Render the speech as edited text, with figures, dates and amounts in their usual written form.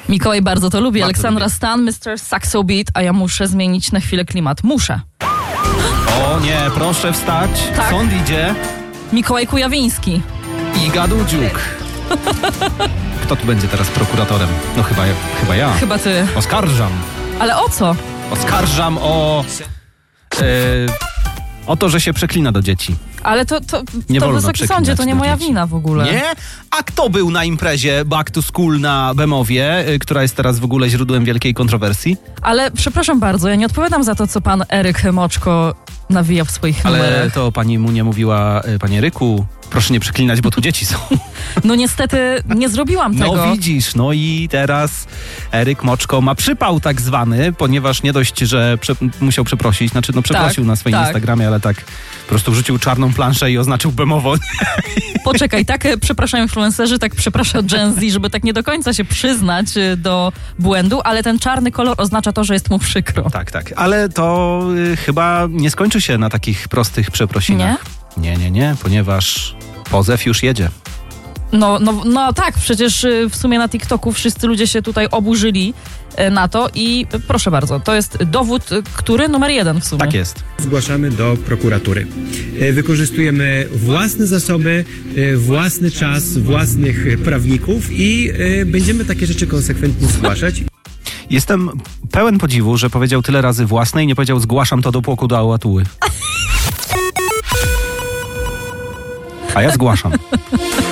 Mikołaj bardzo to lubi. Bardzo Aleksandra lubię. Stan, Mr. Saxo Beat, a ja muszę zmienić na chwilę klimat. Muszę. O nie, proszę wstać. Tak. Sąd idzie. Mikołaj Kujawiński. I Gadudziuk. Kto tu będzie teraz prokuratorem? No chyba ja. Chyba ty. Oskarżam. Ale o co? Oskarżam o to, że się przeklina do dzieci. Ale to Nie wolno Wysoki przeklinać Sądzie, to nie do moja dzieci. wina w ogóle. Nie? A kto był na imprezie Back to School na Bemowie, która jest teraz w ogóle źródłem wielkiej kontrowersji? Ale przepraszam bardzo, ja nie odpowiadam za to, co pan Eryk Moczko nawija w swoich Ale numerach. to pani mu nie mówiła, panie Ryku, proszę nie przeklinać, bo tu dzieci są. No niestety nie zrobiłam tego. No widzisz, no i teraz Eryk Moczko ma przypał tak zwany, ponieważ nie dość, że musiał przeprosić, przeprosił na swoim Instagramie, ale tak po prostu wrzucił czarną planszę i oznaczył Bemowo. Poczekaj, tak przepraszają influencerzy, tak przeprasza Gen Z, żeby tak nie do końca się przyznać do błędu, ale ten czarny kolor oznacza to, że jest mu przykro. Tak, ale to chyba nie skończy się na takich prostych przeprosinach. Nie, ponieważ pozew już jedzie. No tak, przecież w sumie na TikToku wszyscy ludzie się tutaj oburzyli na to i proszę bardzo, to jest dowód, który numer 1 w sumie. Tak jest. Zgłaszamy do prokuratury. Wykorzystujemy własne zasoby, własny czas, własnych prawników i będziemy takie rzeczy konsekwentnie zgłaszać. Jestem pełen podziwu, że powiedział tyle razy własne i nie powiedział zgłaszam to do płoku do Ałatuły. A ja zgłaszam.